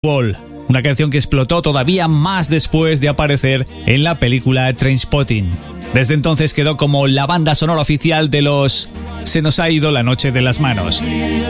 Wall, una canción que explotó todavía más después de aparecer en la película Trainspotting. Desde entonces quedó como la banda sonora oficial de los Se nos ha ido la noche de las manos.